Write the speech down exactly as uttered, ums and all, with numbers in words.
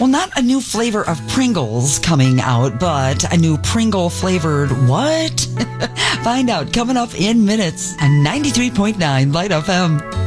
Well, not a new flavor of Pringles coming out, but a new Pringle flavored what? Find out coming up in minutes on ninety-three point nine Light F M.